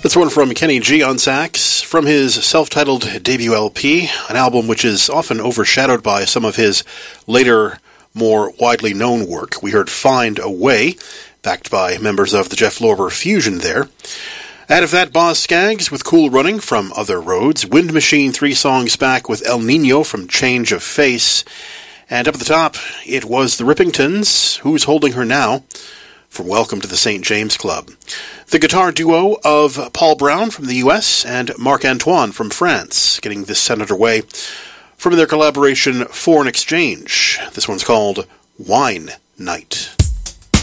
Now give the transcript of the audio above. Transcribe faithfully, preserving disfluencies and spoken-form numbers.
That's one from Kenny G on sax, from his self-titled debut L P, an album which is often overshadowed by some of his later, more widely known work. We heard Find a Way, backed by members of the Jeff Lorber Fusion there. Out of that, Boz Scaggs with Cool Running from Other Roads, Wind Machine three songs back with El Nino from Change of Face, and up at the top, it was the Rippingtons, Who's Holding Her Now, from Welcome to the Saint James Club. The guitar duo of Paul Brown from the U S and Marc Antoine from France, getting this set underway from their collaboration Foreign Exchange. This one's called Wine Night.